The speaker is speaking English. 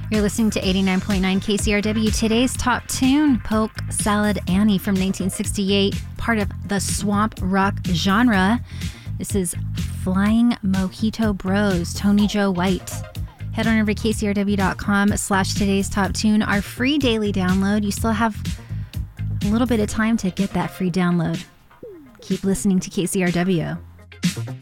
You're listening to 89.9 KCRW. Today's top tune, Polk Salad Annie from 1968, part of the swamp rock genre. This is Flying Mojito Bros, Tony Joe White. Head on over to kcrw.com/today's top tune, our free daily download. You still have a little bit of time to get that free download. Keep listening to KCRW.